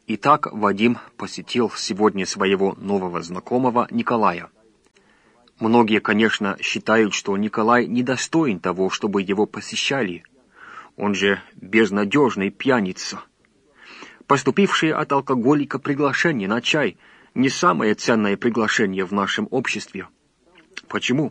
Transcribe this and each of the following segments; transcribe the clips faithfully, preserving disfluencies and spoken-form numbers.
Итак, Вадим посетил сегодня своего нового знакомого Николая. Многие, конечно, считают, что Николай недостоин того, чтобы его посещали. Он же безнадежный пьяница. Поступившее от алкоголика приглашение на чай – не самое ценное приглашение в нашем обществе. Почему?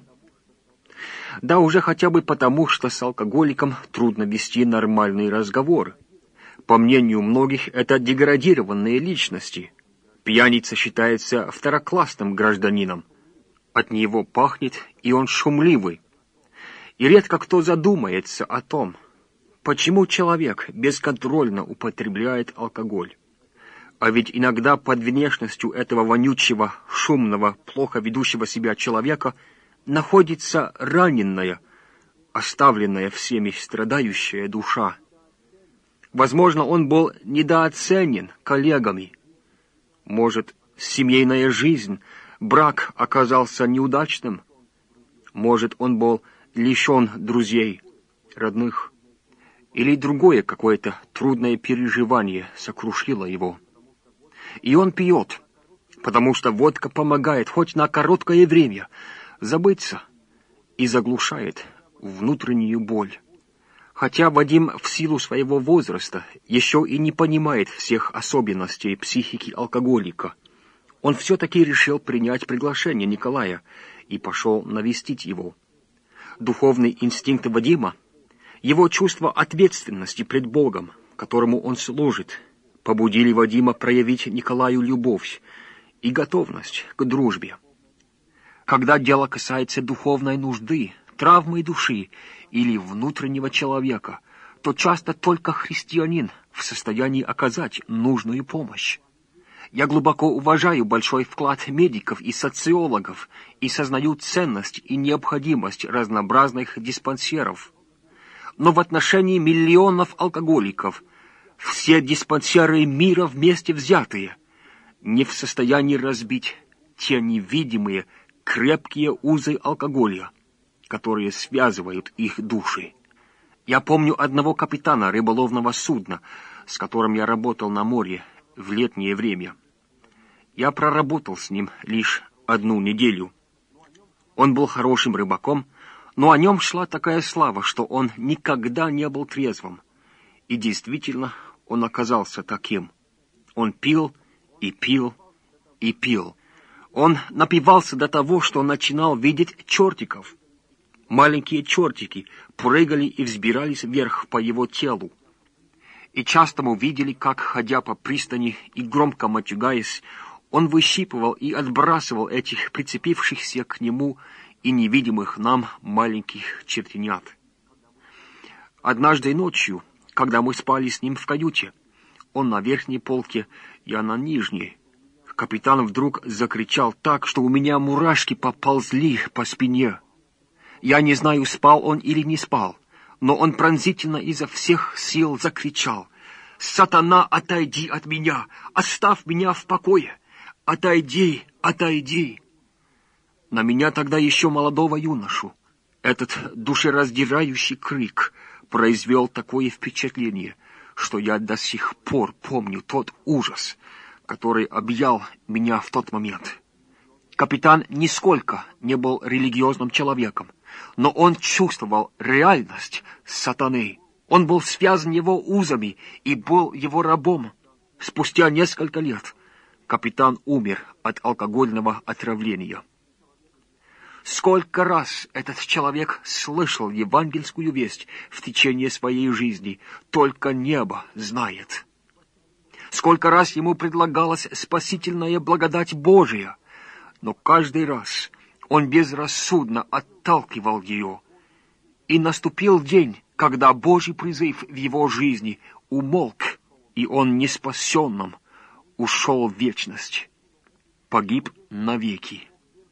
Да уже хотя бы потому, что с алкоголиком трудно вести нормальный разговор. По мнению многих, это деградированные личности. Пьяница считается второклассным гражданином. От него пахнет, и он шумливый. И редко кто задумается о том, почему человек бесконтрольно употребляет алкоголь. А ведь иногда под внешностью этого вонючего, шумного, плохо ведущего себя человека находится раненная, оставленная всеми страдающая душа. Возможно, он был недооценен коллегами. Может, семейная жизнь, брак оказался неудачным. Может, он был лишен друзей, родных. Или другое какое-то трудное переживание сокрушило его. И он пьет, потому что водка помогает хоть на короткое время забыться и заглушает внутреннюю боль. Хотя Вадим в силу своего возраста еще и не понимает всех особенностей психики алкоголика, он все-таки решил принять приглашение Николая и пошел навестить его. Духовный инстинкт Вадима, его чувство ответственности пред Богом, которому он служит, побудили Вадима проявить Николаю любовь и готовность к дружбе. Когда дело касается духовной нужды, травмы души или внутреннего человека, то часто только христианин в состоянии оказать нужную помощь. Я глубоко уважаю большой вклад медиков и социологов и сознаю ценность и необходимость разнообразных диспансеров. Но в отношении миллионов алкоголиков все диспансеры мира вместе взятые не в состоянии разбить те невидимые крепкие узы алкоголя, которые связывают их души. Я помню одного капитана рыболовного судна, с которым я работал на море в летнее время. Я проработал с ним лишь одну неделю. Он был хорошим рыбаком, но о нем шла такая слава, что он никогда не был трезвым. И действительно, он оказался таким. Он пил и пил и пил. Он напивался до того, что начинал видеть чертиков. Маленькие чертики прыгали и взбирались вверх по его телу. И часто мы видели, как, ходя по пристани и громко матюгаясь, он выщипывал и отбрасывал этих прицепившихся к нему и невидимых нам маленьких чертенят. Однажды ночью, когда мы спали с ним в каюте, он на верхней полке, я на нижней, капитан вдруг закричал так, что у меня мурашки поползли по спине. Я не знаю, спал он или не спал, но он пронзительно изо всех сил закричал: «Сатана, отойди от меня! Оставь меня в покое! Отойди, отойди!» На меня тогда еще молодого юношу этот душераздирающий крик произвел такое впечатление, что я до сих пор помню тот ужас, который объял меня в тот момент. Капитан нисколько не был религиозным человеком, но он чувствовал реальность сатаны. Он был связан его узами и был его рабом. Спустя несколько лет капитан умер от алкогольного отравления. Сколько раз этот человек слышал евангельскую весть в течение своей жизни, только небо знает. Сколько раз ему предлагалась спасительная благодать Божия, но каждый раз он безрассудно отталкивал ее. И наступил день, когда Божий призыв в его жизни умолк, и он неспасенным ушел в вечность, погиб навеки.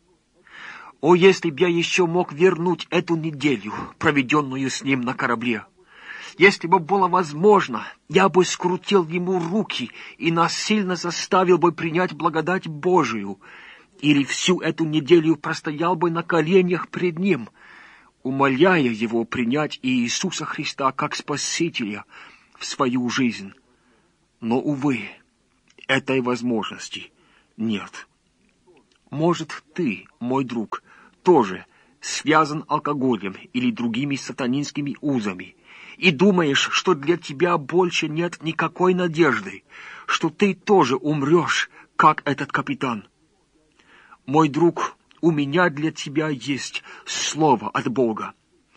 О, если б я еще мог вернуть эту неделю, проведенную с ним на корабле! Если бы было возможно, я бы скрутил ему руки и насильно заставил бы принять благодать Божию, или всю эту неделю простоял бы на коленях пред ним, умоляя его принять Иисуса Христа как Спасителя в свою жизнь. Но, увы, Этой возможности нет. Может, ты, мой друг, тоже связан алкоголем или другими сатанинскими узами, и думаешь, что для тебя больше нет никакой надежды, что ты тоже умрешь, как этот капитан. Мой друг, у меня для тебя есть слово от Бога.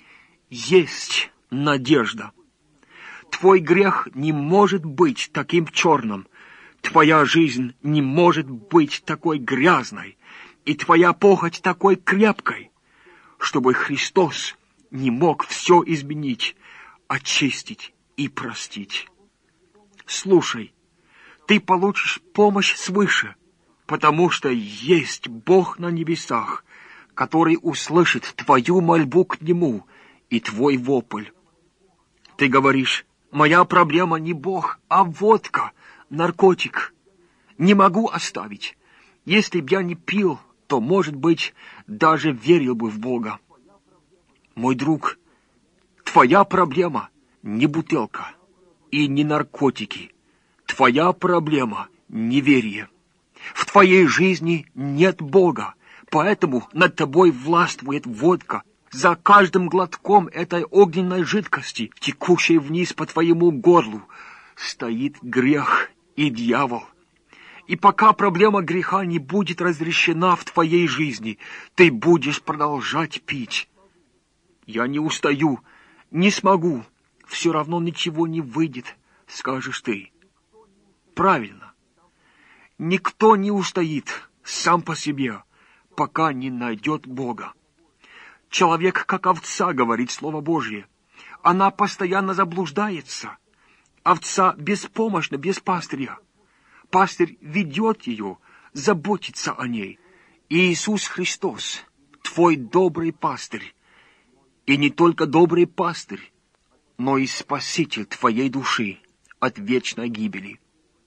Есть надежда. Твой грех не может быть таким черным, твоя жизнь не может быть такой грязной, и твоя похоть такой крепкой, чтобы Христос не мог все изменить, очистить и простить. Слушай, ты получишь помощь свыше, потому что есть Бог на небесах, который услышит твою мольбу к Нему и твой вопль. Ты говоришь: моя проблема не Бог, а водка, наркотик. Не могу оставить. Если б я не пил, то, может быть, даже верил бы в Бога. Мой друг, твоя проблема не бутылка и не наркотики. Твоя проблема — неверие. В твоей жизни нет Бога, поэтому над тобой властвует водка. За каждым глотком этой огненной жидкости, текущей вниз по твоему горлу, стоит грех и дьявол. И пока проблема греха не будет разрешена в твоей жизни, ты будешь продолжать пить. Я не устаю, не смогу, все равно ничего не выйдет, скажешь ты. Правильно. Никто не устоит сам по себе, пока не найдет Бога. Человек, как овца, говорит Слово Божье. Она постоянно заблуждается. Овца беспомощна, без пастыря. Пастырь ведет ее, заботится о ней. И Иисус Христос, твой добрый пастырь. И не только добрый пастырь, но и спаситель твоей души от вечной гибели.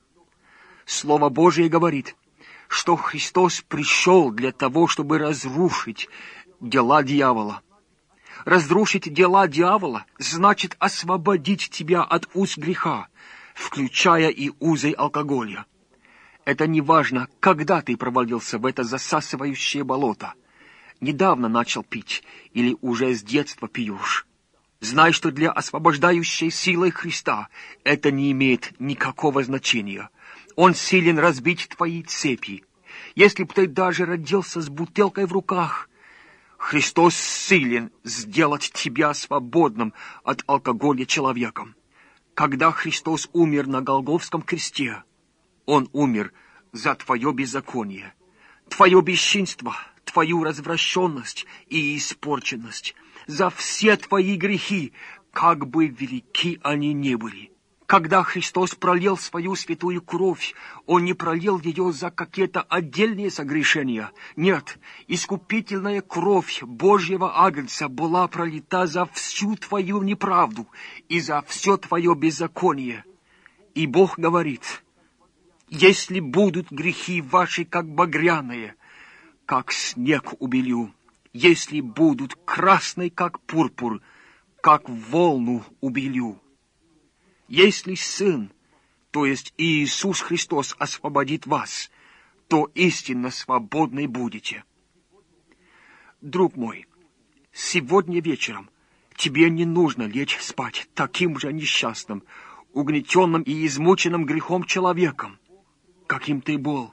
Слово Божие говорит, что Христос пришел для того, чтобы разрушить дела дьявола. Разрушить дела дьявола значит освободить тебя от уз греха, включая и узы алкоголя. Это не важно, когда ты провалился в это засасывающее болото. Недавно начал пить или уже с детства пьешь. Знай, что для освобождающей силы Христа это не имеет никакого значения. Он силен разбить твои цепи. Если б ты даже родился с бутылкой в руках, Христос силен сделать тебя свободным от алкоголя человеком. Когда Христос умер на Голгофском кресте, Он умер за твое беззаконие, твое бесчинство, твою развращенность и испорченность, за все твои грехи, как бы велики они ни были. Когда Христос пролил свою святую кровь, Он не пролил ее за какие-то отдельные согрешения. Нет, искупительная кровь Божьего Агнца была пролита за всю твою неправду и за все твое беззаконие. И Бог говорит: если будут грехи ваши, как багряные, как снег убелю, если будут красные, как пурпур, как волну убелю. Если Сын, то есть Иисус Христос, освободит вас, то истинно свободны будете. Друг мой, сегодня вечером тебе не нужно лечь спать таким же несчастным, угнетенным и измученным грехом человеком, каким ты был.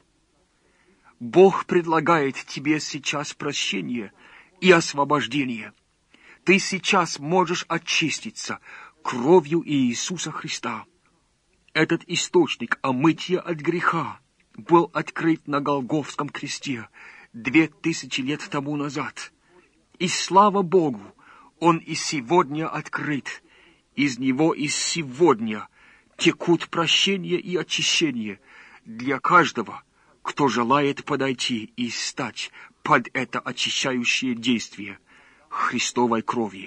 Бог предлагает тебе сейчас прощение и освобождение. Ты сейчас можешь очиститься кровью Иисуса Христа. Этот источник омытия от греха был открыт на Голгофском кресте две тысячи лет тому назад. И слава Богу, Он и сегодня открыт. Из Него и сегодня текут прощение и очищение для каждого, кто желает подойти и стать под это очищающее действие Христовой крови.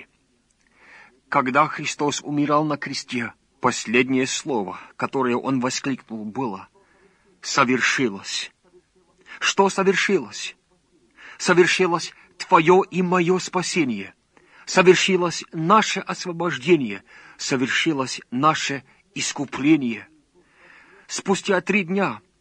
Когда Христос умирал на кресте, последнее слово, которое Он воскликнул, было: «Совершилось». Что совершилось? Совершилось твое и мое спасение. Совершилось наше освобождение. Совершилось наше искупление. Спустя три дня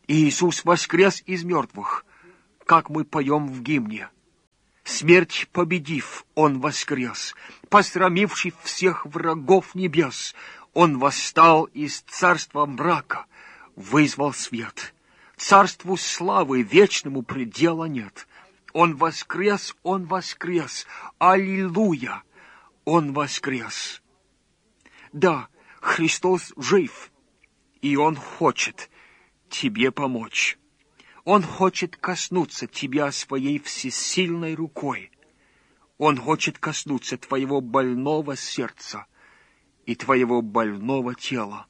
Иисус воскрес из мертвых, как мы поем в гимне. Смерть победив, Он воскрес, посрамивший всех врагов небес. Он восстал из царства мрака, вызвал свет. Царству славы вечному предела нет. Он воскрес, Он воскрес, аллилуйя, Он воскрес. Да, Христос жив, и Он хочет тебе помочь. Он хочет коснуться тебя своей всесильной рукой. Он хочет коснуться твоего больного сердца и твоего больного тела.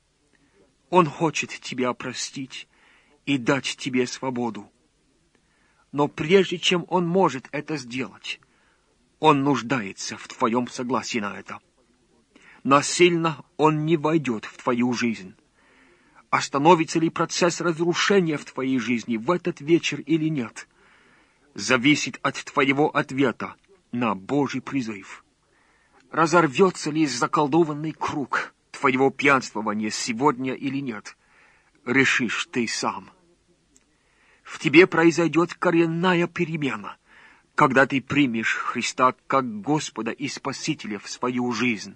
Он хочет тебя простить и дать тебе свободу. Но прежде чем Он может это сделать, Он нуждается в твоем согласии на это. Насильно Он не войдет в твою жизнь. Остановится ли процесс разрушения в твоей жизни в этот вечер или нет, зависит от твоего ответа на Божий призыв. Разорвется ли заколдованный круг твоего пьянствования сегодня или нет, решишь ты сам. В тебе произойдет коренная перемена, когда ты примешь Христа как Господа и Спасителя в свою жизнь.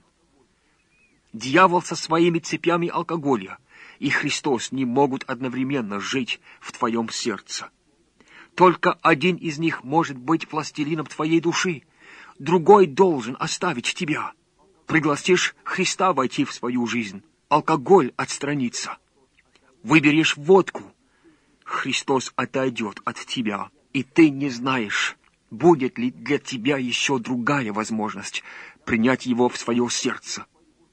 Дьявол со своими цепями алкоголя и Христос не могут одновременно жить в твоем сердце. Только один из них может быть властелином твоей души, другой должен оставить тебя. Пригласишь Христа войти в свою жизнь, алкоголь отстранится. Выберешь водку, Христос отойдет от тебя, и ты не знаешь, будет ли для тебя еще другая возможность принять Его в свое сердце.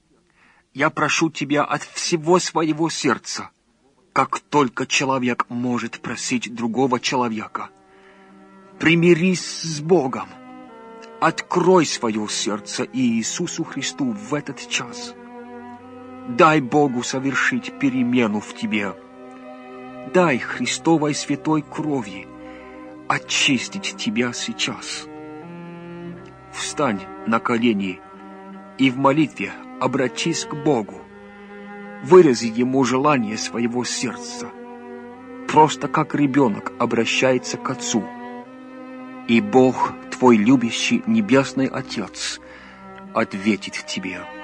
Я прошу тебя от всего своего сердца, как только человек может просить другого человека. Примирись с Богом. Открой свое сердце Иисусу Христу в этот час. Дай Богу совершить перемену в тебе. Дай Христовой святой крови очистить тебя сейчас. Встань на колени и в молитве обратись к Богу. Вырази Ему желание своего сердца, просто как ребенок обращается к Отцу. И Бог, твой любящий Небесный Отец, ответит тебе.